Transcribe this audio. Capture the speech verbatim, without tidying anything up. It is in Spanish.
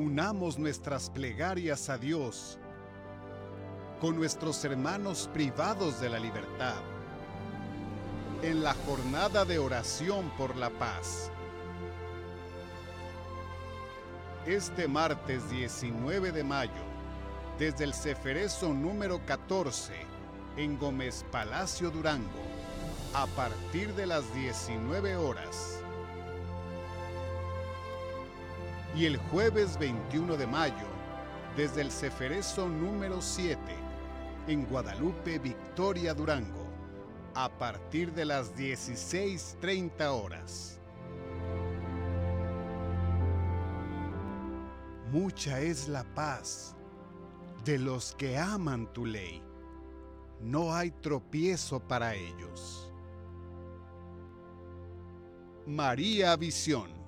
unamos nuestras plegarias a Dios con nuestros hermanos privados de la libertad en la jornada de oración por la paz. Este martes diecinueve de mayo, desde el Ceferezo número catorce, en Gómez Palacio, Durango, a partir de las diecinueve horas. Y el jueves veintiuno de mayo, desde el Ceferezo número siete, en Guadalupe, Victoria, Durango, a partir de las dieciséis treinta horas. Mucha es la paz de los que aman tu ley. No hay tropiezo para ellos. María Visión.